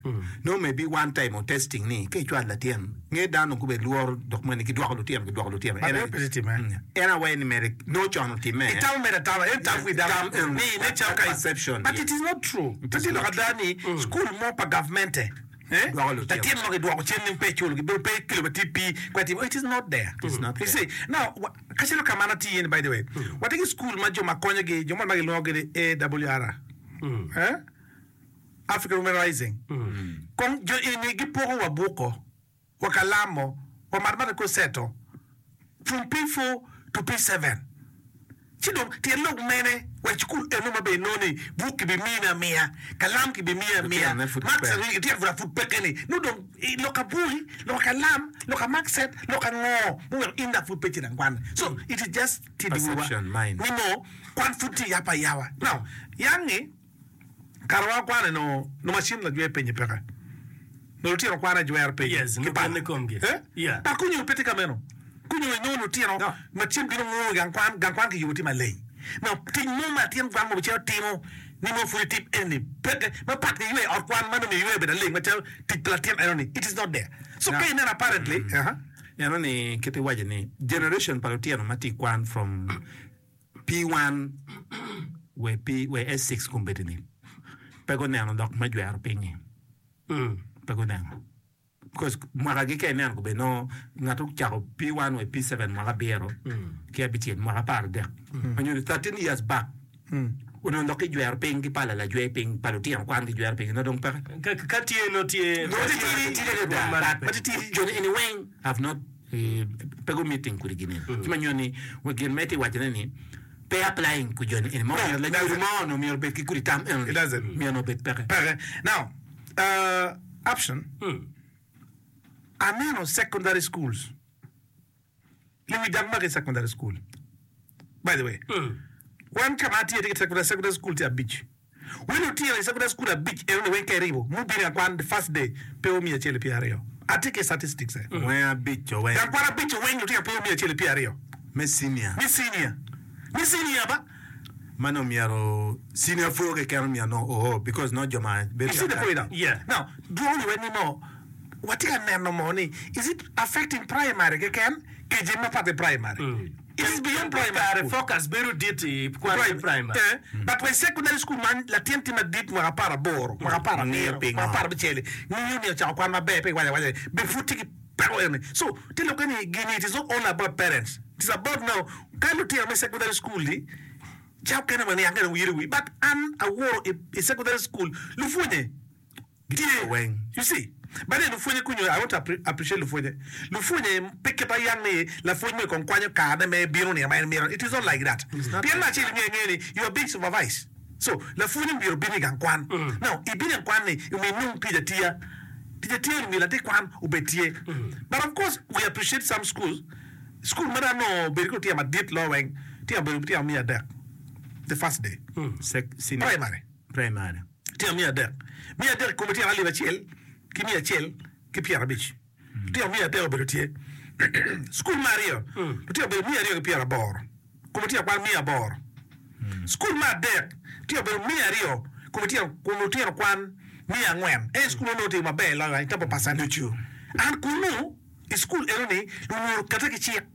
No maybe one time on testing ni ke chwa la tien. Nge dan ko be luor document ki dwa ko tien Era way numeric no chon ti me. Itaw me da itaw with that. Ni nature ka exception. But it is not true. Tati lo kadani school mo pa government. The team no do chen pe chul be pe kilometer pi kwati it is not there. It's not. You see now kaselo kamana ti by the way. What is school majo makonya ge jomo magi lo ge AWR. African Women Rising. Kon jo ini gipogo wa buko wa kalamo wa marmara ko seto from P4 to P7. Chido ti log mene wa school eno mabe noni buki bi mia kalam ki bi mia max ri ti afra foot pekeni no don lo kabuli lo kalam lo ka maxet lo ka ngo mu in that foot pekeni ngwan so it is just ti perception mind we know kwan futi yapa yawa now yangi karwa kwana no machine la jwe penye peka no tiro kwana jwe penye yes no pan komge yeah ta kunyu pete kameno kunyu no tiro machine bino ngo gankwan ki yuti malay now tin mo matien kwan mo cheo timo ni mo fu tip eni pete ma pat yue or kwan mano mi yue be da leng ma cheo tip platien irony it is not there so kay then apparently ya ni kete waje ni generation palotiano mati kwan from P1 we S6 kumbetini pego neno dok majwer pinyi pego neno because mara ke neno ko be no ngatu chako P1 we P7 mara biero ke abitien mara parde manyo 13 years back uno ndo ke jwer pingi pala la jwer ping palotian kwan ke jwer ping no don pa ka tie no tie but it John anyway have not pego meeting kurigine manyo ni we gen meti wajene ni pay applying ku joni in mo la no mi be ki kuritam it doesn't mi no be pere now option ameno secondary schools limi dagmage secondary school by the way one kamati ya secondary school ti a beach when you tell secondary school a beach e when keribo mu bi na kwan the first day pe o mi e chele piario atike statistics when a beach when da kwa beach when you tell pe o mi e chele piario me senior ba mano miaro senior for ke kan mi no because no joma you see the point yeah now do you anymore what you can no money is it affecting primary ke kan ke jema pa the primary it is beyond primary focus beru dit primary but when secondary school man la tienti ma dit mo para boro mo para nero mo para bicele ni cha kwa ma be pe wale be futi so tell you it is not all about parents. It is about now can you tell me secondary school Chao kana mani angana wiri but an a war a secondary school lufunye you see but then lufunye kunyo I want to appreciate lufunye pick up young me la funye kon kwanyo ka na me biro ne ma mirror it is not like that bien na chili ngeni you are being supervised so la funye biro bini gan kwan now ibini kwan ni you may know pija tia mi la te kwan ubetie but of course we appreciate some schools school mara no beriko tia ma dit loweng tia beru tia mi ada the first day primary tia mi ada ko tia ali bachel ki mi achel ki pia rabich tia mi ada beru tie school mario tia beru mi ario ki pia bor ko tia kwan mi abor school ma de tia beru mi ario ko tia kwan mi angwen school no te mabe la ita pa pasando chu an kunu school eroni lu kata ki chia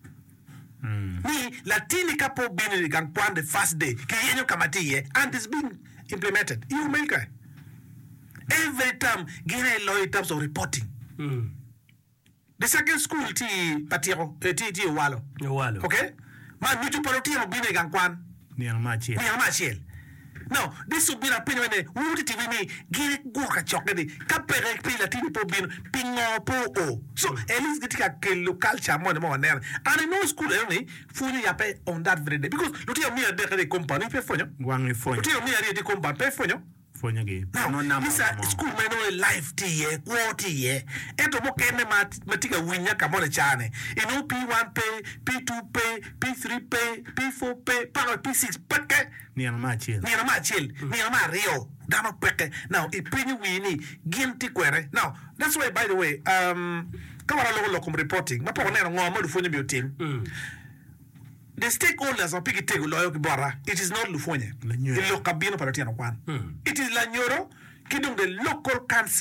ni latini kapo bini gan kwan the first day ki yenyo kamati ye and it's been implemented you make every time gina low types of reporting the second school ti patiro ti walo okay ma mitu parotiro bini gan kwan ni amachiel now this would be a pin when we TV me get go ka chokedi ka pere pila tini po bin pingo po o so at least get ka local chamon mo ner and no school only funi ya pe on that very day because luti mi ade ka de company pe fonyo wangi fonyo luti mi ade de company pe fonyo fonyo ge no number school me no life ti ye quality ye eto mo kene matika winya ka mo chane ino P1 pay P2 pay P3 pay P4 pay P6 pake ni ma rio dama peke now ipini wini ginti kwere now that's why by the way kawara local reporting ma pone ngo mo dufonye bi team the stakeholders are pigi tego loyo kibora it is not lufonye ilo kabino paratia no kwan it is la nyoro kidung the local council